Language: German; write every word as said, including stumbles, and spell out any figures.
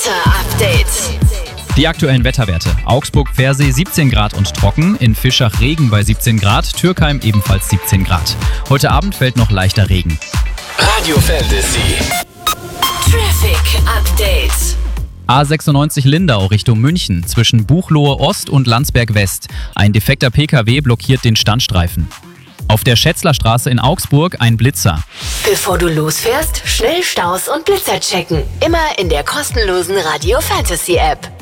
Update. Die aktuellen Wetterwerte. Augsburg-Pfersee siebzehn Grad und trocken, in Fischach Regen bei siebzehn Grad, Türkheim ebenfalls siebzehn Grad. Heute Abend fällt noch leichter Regen. Radio Fantasy. Traffic Update. A sechsundneunzig Lindau Richtung München zwischen Buchloe Ost und Landsberg West. Ein defekter P K W blockiert den Standstreifen. Auf der Schätzlerstraße in Augsburg ein Blitzer. Bevor du losfährst, schnell Staus und Blitzer checken. Immer in der kostenlosen Radio Fantasy App.